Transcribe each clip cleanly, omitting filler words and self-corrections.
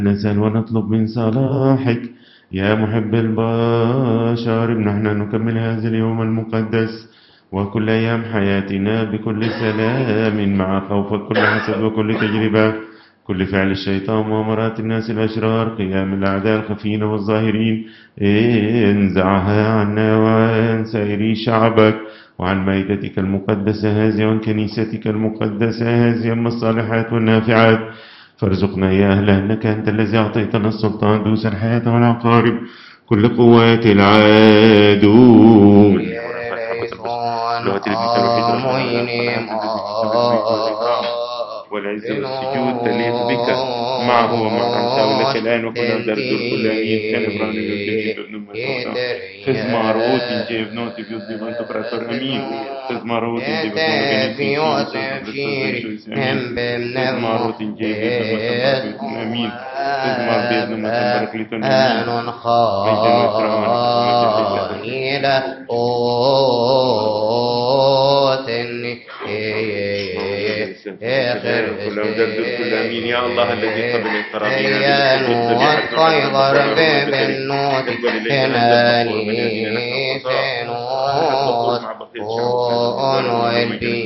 نسأل ونطلب من صلاحك يا محب البشر. نحن نكمل هذا اليوم المقدس وكل أيام حياتنا بكل سلام مع خوفك، كل حسد وكل تجربة، كل فعل الشيطان ومرات الناس الأشرار، قيام الأعداء الخفين والظاهرين، انزعها عنا وعن سائر شعبك وعن مائدتك المقدسة هذه وعن كنيستك المقدسة هذه أما الصالحات والنافعات. فارزقنا يا أهله أنك أنت الذي أعطيتنا السلطان دوس الحياة والعقارب كل قوات العدو. والعز والسجود تليق بك معه ومع أنت ولك الآن وكل أندر كل أمين كان إبراهيم خذ معروض جيب نوتي بيضي بنت براتور أمين خذ معروض جيب خذ معروض جيب أمين خذ معروض متبرك لتون أمين كل أمين يا الله الذي قبل الترابين والطير بالنوت كمالي فنوت ونوالبي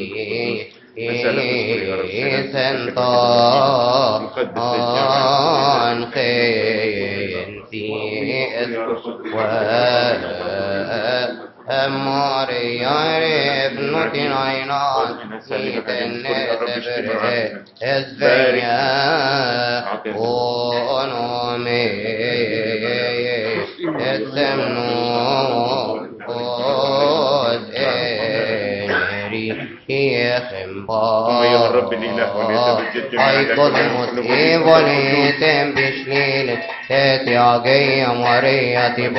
سنطان خينتي ماريا ابنة عينان سيدنا تبرئ الزيا ونومي السمنون والإنري هي خمبار أيقظ متئب وليتم بشليل تاتي عقيم وريتي